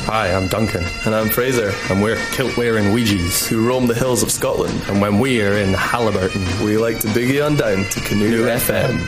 Hi, I'm Duncan. And I'm Fraser. And we're kilt-wearing Ouija's who roam the hills of Scotland. And when we're in Halliburton, we like to boogie on down to Canoe FM.